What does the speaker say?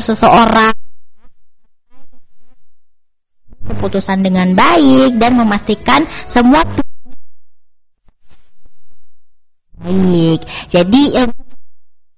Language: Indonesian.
seseorang keputusan dengan baik dan memastikan semua baik. Jadi